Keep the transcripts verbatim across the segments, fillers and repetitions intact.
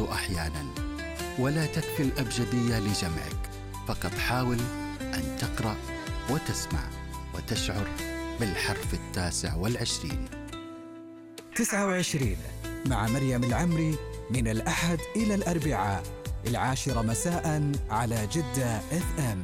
أحيانا، ولا تكفي الأبجدية لجمعك، فقط حاول أن تقرأ وتسمع وتشعر بالحرف التاسع والعشرين. تسعة وعشرين مع مريم العمري من الأحد إلى الأربعاء العاشرة مساء على جدة إف إم.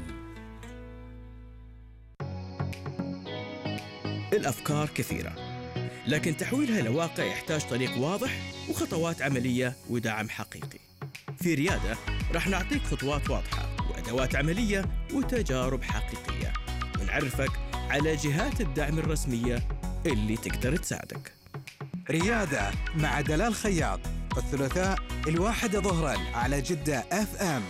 الأفكار كثيرة، لكن تحويلها لواقع يحتاج طريق واضح وخطوات عملية ودعم حقيقي. في ريادة رح نعطيك خطوات واضحة وأدوات عملية وتجارب حقيقية، ونعرفك على جهات الدعم الرسمية اللي تقدر تساعدك. ريادة مع دلال خياط الثلاثاء الواحدة ظهرا على جدة إف إم.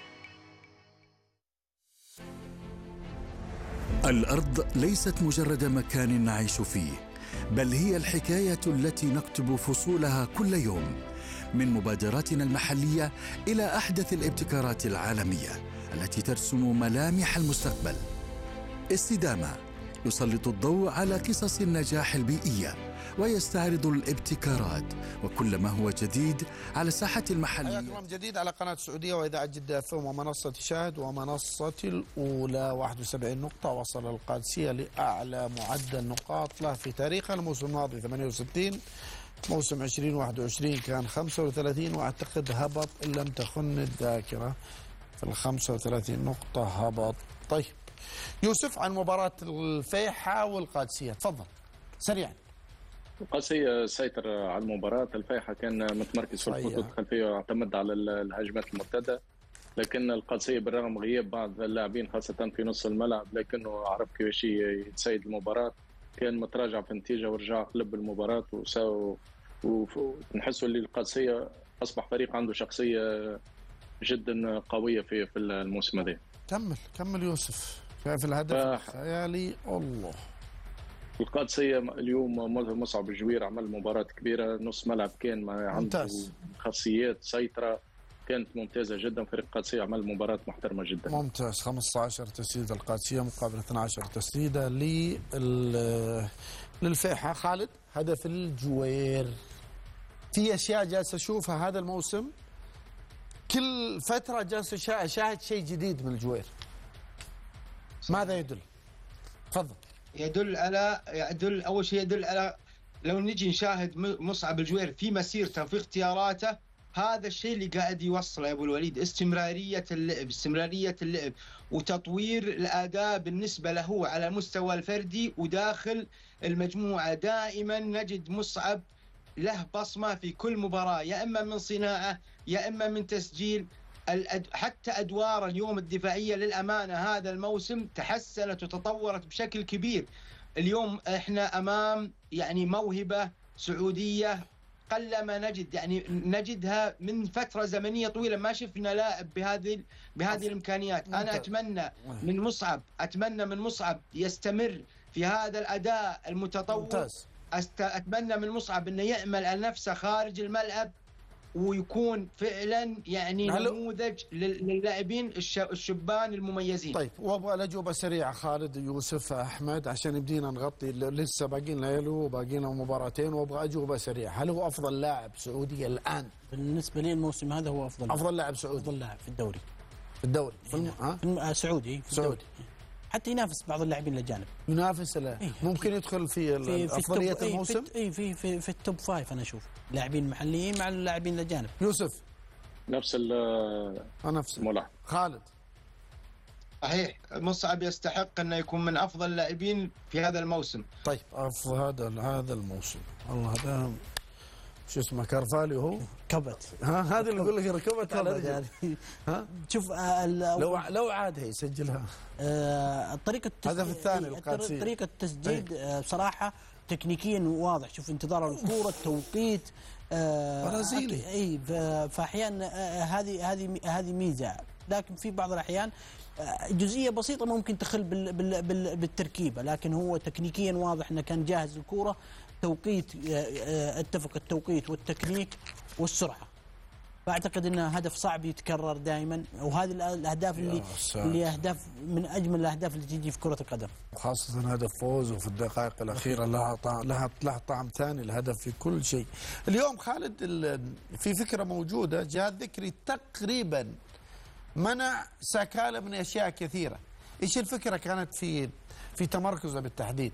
الأرض ليست مجرد مكان نعيش فيه، بل هي الحكاية التي نكتب فصولها كل يوم، من مبادراتنا المحلية إلى أحدث الابتكارات العالمية التي ترسم ملامح المستقبل. استدامة يسلط الضوء على قصص النجاح البيئية ويستعرض الابتكارات وكل ما هو جديد على الساحة المحلية. حياكم من جديد على قناة السعودية وإذاعة جدة إف إم ومنصة شاهد ومنصة الأولى. واحد وسبعين نقطة، وصل القادسية لأعلى معدل نقاط له في تاريخها. الموسم الماضي ثمانية وستين، موسم عشرين واحد وعشرين كان خمسة وثلاثين، وأعتقد هبط إن لم تخن الذاكرة في ال خمسة وثلاثين نقطة هبط. طيب يوسف، عن مباراة الفيحة والقادسية تفضل سريعا. القادسية سيطر على المباراة، الفيحة كان متمركز في الخطوط الخلفية واعتمد على الهجمات المرتدة، لكن القادسية بالرغم غياب بعض اللاعبين خاصة في نص الملعب لكنه عرف كيفاش يتسيد المباراة، كان متراجع في النتيجة ورجع قلب المباراة وساو، ونحسوا اللي القادسية أصبح فريق عنده شخصية جدا قوية في في الموسم هذا. كمل كمل يوسف، شايف الهدف ف... خيالي الله. القادسية اليوم مصعب الجوير عمل مباراة كبيرة، نص ملعب كان عنده خاصيات سيطرة كانت ممتازة جدا. فريق القادسية عمل مباراة محترمة جدا. ممتاز، خمسة عشر تسديدة القادسية مقابل اثنتي عشرة تسديدة للفيحة. خالد، هدف الجوير، في أشياء جالس أشوفها هذا الموسم، كل فترة جالس أشاهد شيء جديد من الجوير. ماذا يدل؟ تفضل. يدل على يدل اول شيء يدل على لو نجي نشاهد مصعب الجوير في مسيرته في اختياراته، هذا الشيء اللي قاعد يوصله يا ابو الوليد، استمراريه اللعب استمراريه اللعب وتطوير الاداء بالنسبه له على المستوى الفردي وداخل المجموعه. دائما نجد مصعب له بصمه في كل مباراه، يا اما من صناعه يا اما من تسجيل. حتى أدوار اليوم الدفاعية للأمانة هذا الموسم تحسنت وتطورت بشكل كبير. اليوم احنا أمام يعني موهبة سعودية قلما نجد يعني نجدها من فترة زمنية طويلة، ما شفنا لاعب بهذه بهذه الإمكانيات. أنا أتمنى من مصعب أتمنى من مصعب يستمر في هذا الأداء المتطور. أتمنى من مصعب أنه يعمل على نفسه خارج الملعب ويكون فعلا يعني نموذج للاعبين الشبان المميزين. طيب، وابغى الاجوبه سريعه خالد، يوسف، احمد، عشان يبدينا نغطي، لسه باقي لنا يلو وباقي لنا مباراتين، وابغى اجوبه سريعه. هل هو افضل لاعب سعودي الان؟ بالنسبه لي الموسم هذا هو افضل افضل لاعب سعودي، افضل لاعب في الدوري في الدوري في الم... ها؟ في الم... سعودي في سعودي الدوري. حتى ينافس بعض اللاعبين الاجانب، ينافس له إيه؟ ممكن يدخل في, في افضليه في الموسم. اي في في في التوب فايف انا اشوف لاعبين المحليين مع اللاعبين الاجانب. يوسف نفس ال نفس الملاحظ. خالد، صحيح مصعب يستحق انه يكون من افضل اللاعبين في هذا الموسم. طيب افضل هذا هذا الموسم، والله هذا شو اسمه كارفالي هو كبت، ها هذا اللي يقول لك ركبت على رجل. ها شوف آه لو لو عاد هي يسجلها. آه طريقه الهدف الثاني القادسية، طريقه التسديد آه بصراحه تكنيكيا واضح. شوف انتظار الكوره، التوقيت برازيلي. آه اي فاحيانا آه هذه هذه هذه ميزه، لكن في بعض الاحيان آه جزئيه بسيطه ممكن تخل بال بال بال بالتركيبه، لكن هو تكنيكيا واضح انه كان جاهز الكوره. توقيت آه اتفق التوقيت والتكنيك والسرعه. فاعتقد انه هدف صعب يتكرر دائما، وهذه الاهداف اللي اللي اهداف من اجمل الاهداف اللي تجي في كره القدم، وخاصه هدف فوز وفي الدقائق الاخيره لها طعم لها لها طعم ثاني الهدف في كل شيء. اليوم خالد في فكره موجوده، جهاد ذكري تقريبا منع ساكالا من اشياء كثيره. ايش الفكره كانت في في تمركزه بالتحديد؟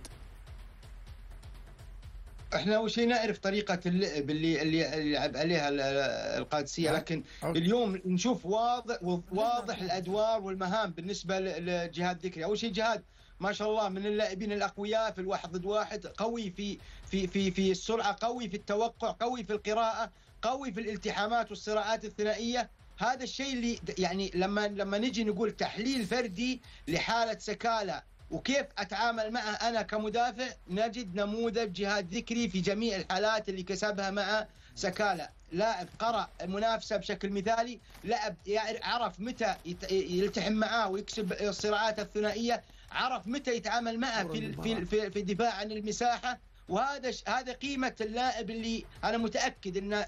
احنا اول شيء نعرف طريقه اللعب اللي اللي يلعب عليها القادسيه، لكن اليوم نشوف واضح واضح الادوار والمهام بالنسبه لجهاد ذكري. اول شيء جهاد ما شاء الله من اللاعبين الاقوياء في الواحد ضد واحد، قوي في في في في السرعه، قوي في التوقع، قوي في القراءه، قوي في الالتحامات والصراعات الثنائيه. هذا الشيء اللي يعني لما لما نجي نقول تحليل فردي لحاله ساكالا وكيف اتعامل معه انا كمدافع، نجد نموذج جهاد ذكري في جميع الحالات اللي كسبها مع ساكالا. لاعب قرأ المنافسه بشكل مثالي، لاعب عرف متى يلتحم معاه ويكسب الصراعات الثنائيه، عرف متى يتعامل معه في في في, في الدفاع عن المساحه. وهذا هذا قيمه اللاعب اللي انا متاكد ان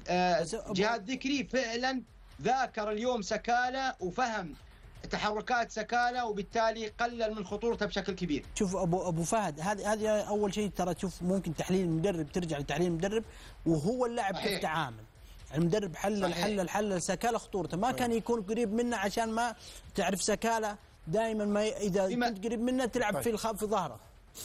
جهاد ذكري فعلا ذاكر اليوم ساكالا وفهم تحركات ساكالا، وبالتالي قلل من خطورته بشكل كبير. شوف ابو ابو فهد، هذه هذه اول شيء ترى، تشوف ممكن تحليل المدرب، ترجع لتحليل المدرب وهو اللاعب كيف تعامل. المدرب حلل حلل حلل ساكالا خطورته، ما كان يكون قريب منه عشان ما تعرف ساكالا دائما ما اذا كنت قريب منه تلعب في الخ... في ظهره.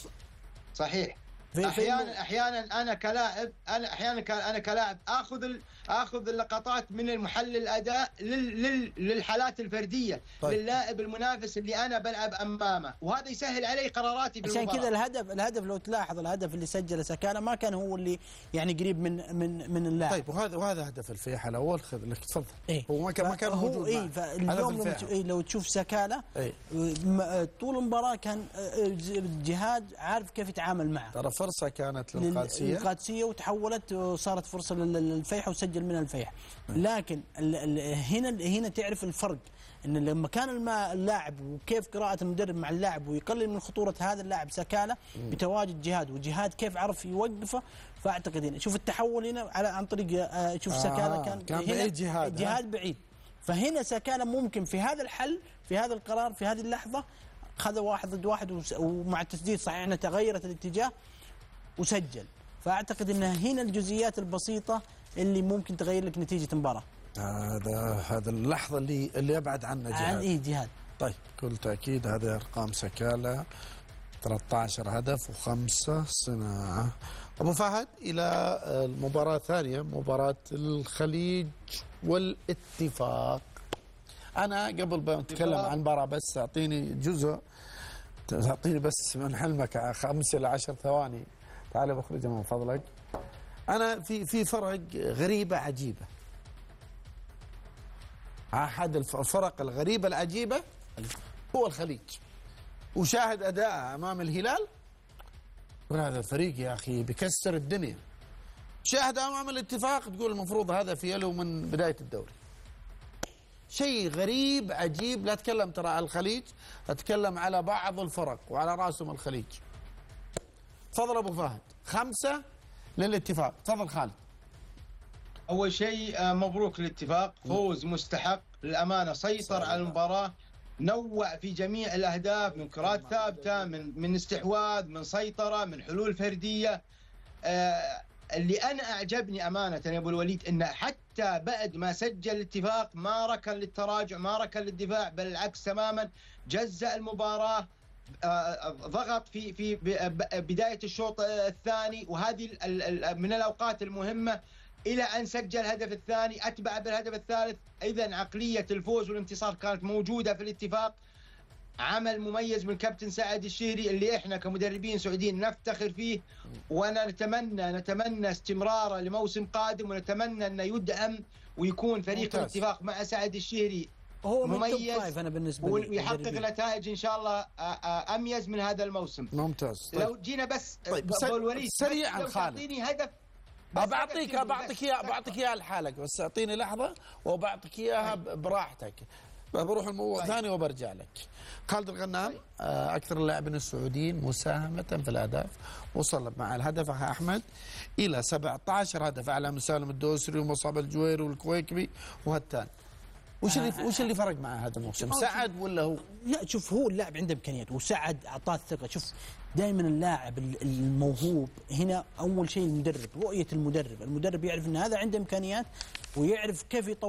صحيح. احيانا احيانا انا كلاعب انا احيانا انا كلاعب اخذ ال... اخذ اللقطات من المحلل الاداء لل... لل... للحالات الفرديه. طيب. للاعب المنافس اللي انا بلعب امامه، وهذا يسهل علي قراراتي بالمباراه. عشان كذا الهدف الهدف لو تلاحظ الهدف اللي سجله ساكالا ما كان هو اللي يعني قريب من من من اللاعب. طيب وهذا وهذا هدف الفيحة الاول، خذ لك تفضل. إيه؟ هو ما كان ما كان موجود. اي فاليوم لو, إيه لو تشوف ساكالا إيه؟ طول المباراه كان جهاد عارف كيف يتعامل معه. ترى فرصه كانت للقادسيه القادسيه وتحولت وصارت فرصه للفيحة وسجل منها الفيحة. لكن ال ال هنا هنا تعرف الفرق، ان لما كان اللاعب وكيف قراءه المدرب مع اللاعب ويقلل من خطوره هذا اللاعب ساكالا بتواجد جهاد، وجهاد كيف عرف يوقفه. فاعتقد هنا شوف التحول هنا على عن طريق شوف آه ساكالا كان, كان هنا بعيد جهاد جهاد بعيد. فهنا ساكالا ممكن في هذا الحل، في هذا القرار، في هذه اللحظه خذ واحد ضد واحد، ومع التسديد صحيح انها تغيرت الاتجاه وسجل. فاعتقد ان هنا الجزئيات البسيطه اللي ممكن تغير لك نتيجه المباراه. هذا هذا اللحظه اللي اللي يبعد عنها جهاد. عن اي جهاد. طيب بكل تاكيد هذه ارقام ساكالا، ثلاثة عشر هدف وخمسة صناعه. ابو فهد الى المباراه الثانيه، مباراه الخليج والاتفاق. انا قبل ما اتكلم عن المباراه بس اعطيني جزء، تعطيني بس من حلمك خمس الى عشر ثواني. تعال بخرج من فضلك. أنا في في فرق غريبة عجيبة. أحد الفرق الغريبة العجيبة هو الخليج. وشاهد أداءه أمام الهلال، وهذا الفريق يا أخي بيكسر الدنيا. شاهد أمام الاتفاق تقول المفروض هذا في له من بداية الدوري. شيء غريب عجيب. لا أتكلم ترى على الخليج، أتكلم على بعض الفرق وعلى رأسهم الخليج. تفضل ابو فهد. خمسه للاتفاق. تفضل خالد. اول شيء مبروك للاتفاق، فوز مستحق للامانه، سيطر على المباراه، نوع في جميع الاهداف، من كرات ثابته، من من استحواذ، من سيطره، من حلول فرديه. آه اللي انا اعجبني امانه يا ابو الوليد انه حتى بعد ما سجل الاتفاق ما ركن للتراجع، ما ركن للدفاع، بل العكس تماما، جزأ المباراه، ضغط في في بدايه الشوط الثاني، وهذه من الاوقات المهمه، الى ان سجل الهدف الثاني، اتبع بالهدف الثالث. اذا عقليه الفوز والانتصار كانت موجوده في الاتفاق. عمل مميز من كابتن سعد الشهري اللي احنا كمدربين سعوديين نفتخر فيه، وانا نتمنى نتمنى استمراره لموسم قادم، ونتمنى انه يدعم ويكون فريق ممتاز. الاتفاق مع سعد الشهري هو مميز أنا بالنسبة لي ويحقق نتائج ان شاء الله اميز من هذا الموسم. ممتاز. طيب. لو جينا بس طيب الوليد سريعا خالد، اعطيني هدف. بعطيك بعطيك اياها بعطيك اياها لحالك، بس اعطيني لحظه وبعطيك اياها براحتك. بروح الموضوع ثاني وبرجع لك. خالد الغنام اكثر اللاعبين السعوديين مساهمه في الاهداف، وصل مع الهدف احمد الى سبعة عشر هدف، اعلى من سالم الدوسري ومصعب الجويري والكويكبي وهتان. وش اللي وش اللي فرق معه هذا الموسم؟ سعد ولا هو؟ لا شوف، هو اللاعب عنده امكانيات وسعد اعطاه الثقه. شوف دائما اللاعب الموهوب هنا اول شيء المدرب، رؤيه المدرب، المدرب يعرف ان هذا عنده امكانيات ويعرف كيف يطور